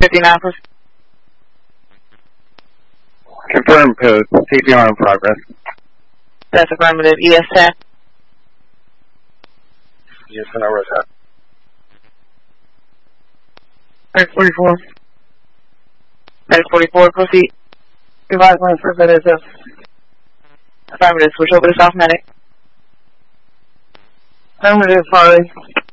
59, proceed. Confirm code. CPR in progress. That's affirmative. ES10. ES10, over that. 44. 44, proceed. Revised line for Benedictive. Affirmative. Switch over to South Medic. Affirmative, following.